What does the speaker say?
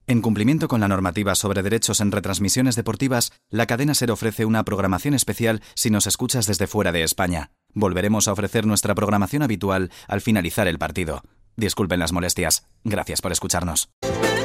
En cumplimiento con la normativa sobre derechos en retransmisiones deportivas, la cadena SER ofrece una programación especial si nos escuchas desde fuera de España. Volveremos a ofrecer nuestra programación habitual al finalizar el partido. Disculpen las molestias. Gracias por escucharnos.